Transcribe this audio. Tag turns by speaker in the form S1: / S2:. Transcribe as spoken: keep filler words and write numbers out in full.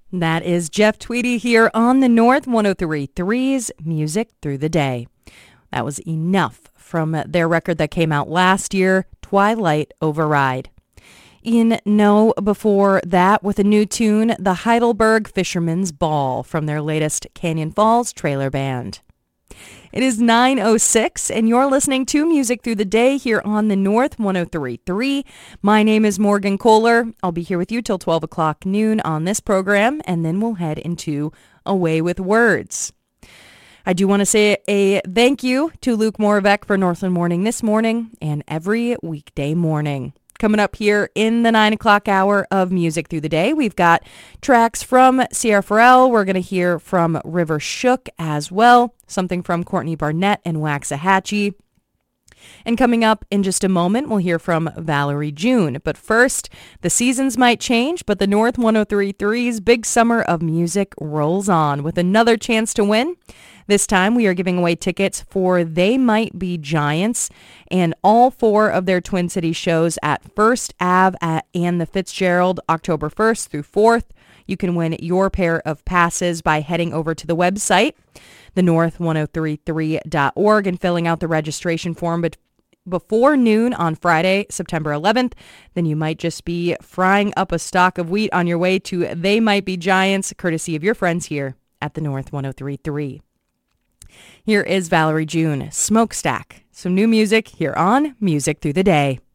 S1: That is Jeff Tweedy here on the North one oh three point three's Music Through the Day. That was Enough from their record that came out last year, Twilight Override. In No before that with a new tune, the Heidelberg Fisherman's Ball from their latest Canyon Falls trailer band. It is nine oh six, and you're listening to Music Through the Day here on the North one oh three point three. My name is Morgan Kohler. I'll be here with you till twelve o'clock noon on this program, and then we'll head into Away with Words. I do want to say a thank you to Luke Moravec for Northland Morning this morning and every weekday morning. Coming up here in the nine o'clock hour of Music Through the Day, we've got tracks from Sierra Farrell. We're going to hear from River Shook as well, something from Courtney Barnett and Waxahachie. And coming up in just a moment, we'll hear from Valerie June. But first, the seasons might change, but the North one oh three point three's Big Summer of Music rolls on with another chance to win. This time, we are giving away tickets for They Might Be Giants and all four of their Twin Cities shows at First Ave at, and the Fitzgerald, October first through fourth. You can win your pair of passes by heading over to the website, the north one oh three point three dot org, and filling out the registration form but before noon on Friday, September eleventh. Then you might just be frying up a stock of wheat on your way to They Might Be Giants, courtesy of your friends here at the North one oh three point three. Here is Valerie June, Smokestack. Some new music here on Music Through the Day.